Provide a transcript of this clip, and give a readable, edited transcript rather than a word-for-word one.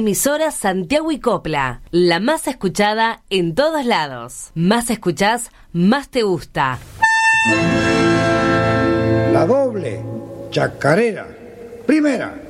emisora Santiago y Copla, la más escuchada en todos lados. Más escuchás, más te gusta. La doble chacarera. Primera.